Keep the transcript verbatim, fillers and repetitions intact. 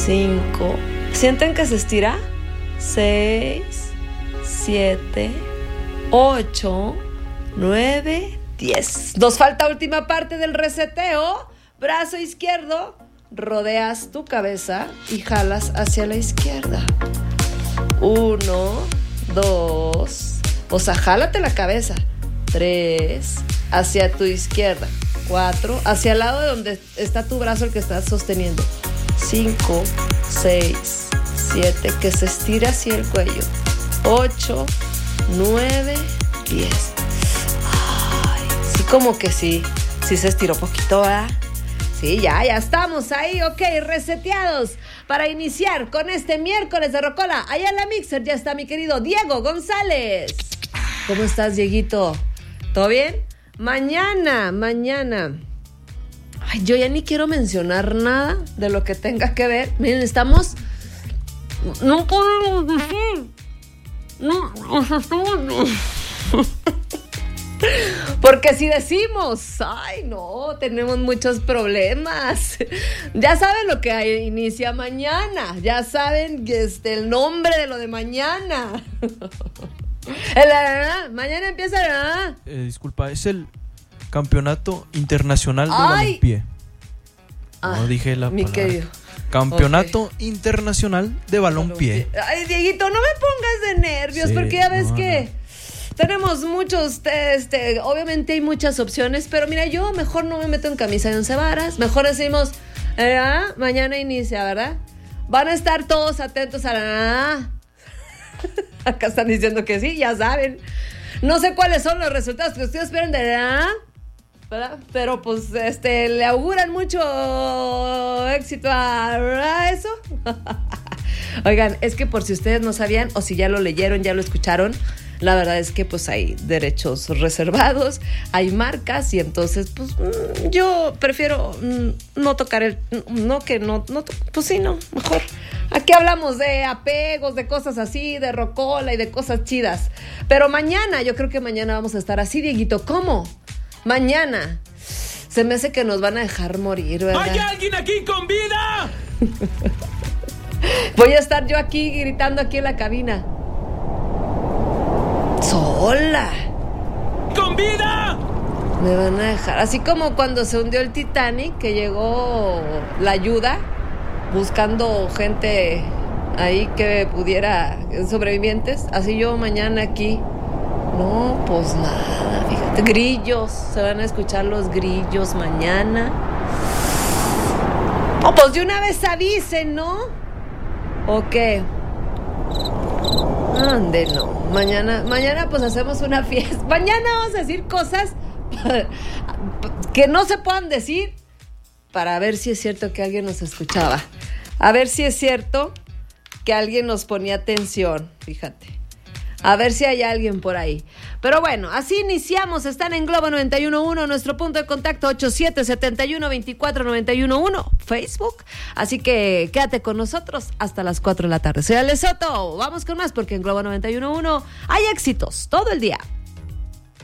cinco. ¿Sienten que se estira? seis, siete, ocho, nueve, diez. Nos falta última parte del reseteo. Brazo izquierdo, rodeas tu cabeza y jalas hacia la izquierda. Uno, dos, o sea, jálate la cabeza. Tres, hacia tu izquierda. Cuatro, hacia el lado de donde está tu brazo, el que estás sosteniendo. Cinco, seis, siete, que se estira hacia el cuello. Ocho, nueve, diez. Ay, sí, como que sí, sí se estiró poquito, ¿verdad? Sí, ya, ya estamos ahí, ok, reseteados para iniciar con este miércoles de Rocola. Allá en la Mixer ya está mi querido Diego González. ¿Cómo estás, Dieguito? ¿Todo bien? Mañana, mañana. Ay, yo ya ni quiero mencionar nada de lo que tenga que ver. Miren, estamos... No podemos decir. No, estamos... Porque si decimos, ay no, tenemos muchos problemas. Ya saben lo que inicia mañana. Ya saben este, el nombre de lo de mañana. El, mañana empieza el, eh, Disculpa, es el Campeonato Internacional de Balompié. Ah, no dije la mi palabra. querido. Campeonato okay. Internacional de Balompié. Ay, Dieguito, no me pongas de nervios, sí, porque ya ves no, que no. tenemos muchos, este, obviamente hay muchas opciones, pero mira, yo mejor no me meto en camisa de once varas, mejor decimos, eh, mañana inicia, ¿verdad? Van a estar todos atentos a la... Acá están diciendo que sí, ya saben. No sé cuáles son los resultados que ustedes esperan de la... ¿verdad? Pero pues este le auguran mucho éxito a, a eso. Oigan, es que por si ustedes no sabían o si ya lo leyeron, ya lo escucharon, la verdad es que pues hay derechos reservados, hay marcas y entonces pues yo prefiero no tocar el no que no no pues sí, no, mejor. Aquí hablamos de apegos, de cosas así, de rocola y de cosas chidas. Pero mañana, yo creo que mañana vamos a estar así, Dieguito. ¿Cómo? Mañana. Se me hace que nos van a dejar morir, ¿verdad? ¿Hay alguien aquí con vida? Voy a estar yo aquí gritando aquí en la cabina. ¡Sola! ¡Con vida! Me van a dejar. Así como cuando se hundió el Titanic, que llegó la ayuda buscando gente ahí que pudiera, sobrevivientes. Así yo mañana aquí. No, pues nada, fíjate. Grillos, se van a escuchar los grillos mañana. Oh, pues de una vez avisen, ¿no? ¿O qué? Ande, no. Mañana, mañana pues hacemos una fiesta. Mañana vamos a decir cosas que no se puedan decir para ver si es cierto que alguien nos escuchaba. A ver si es cierto que alguien nos ponía atención, fíjate. A ver si hay alguien por ahí. Pero bueno, así iniciamos. Están en Globo noventa y uno punto uno, nuestro punto de contacto ocho siete siete uno, dos cuatro nueve uno uno, Facebook. Así que quédate con nosotros hasta las cuatro de la tarde. Soy Ale Soto. Vamos con más porque en Globo noventa y uno punto uno hay éxitos todo el día.